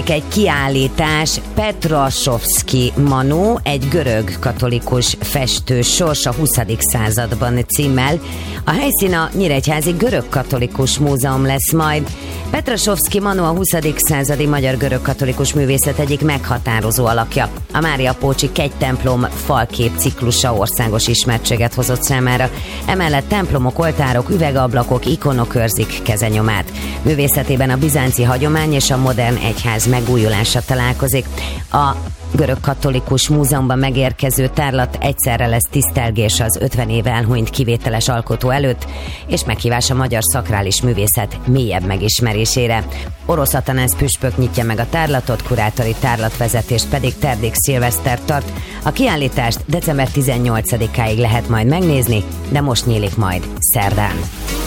Egy kiállítás, Petrasovszky Manu, egy görög katolikus festő sors a 20. században címmel. A helyszín a Nyíregyházi Görög Katolikus Múzeum lesz majd. Petrasovszky Manu a 20. századi magyar görög katolikus művészet egyik meghatározó alakja. A Máriapócsi kegytemplom falkép ciklusa országos ismertséget hozott számára. Emellett templomok, oltárok, üvegablakok, ikonok őrzik kezenyomát. Művészetében a bizánci hagyomány és a modern egyház megújulása találkozik. A Görög Katolikus Múzeumban megérkező tárlat egyszerre lesz tisztelgés az 50 éve elhunyt kivételes alkotó előtt, és meghívás a magyar szakrális művészet mélyebb megismerésére. Orosz Atanász püspök nyitja meg a tárlatot, kurátori tárlatvezetést pedig Terdék Szilveszter tart. A kiállítást december 18-áig lehet majd megnézni, de most nyílik majd szerdán.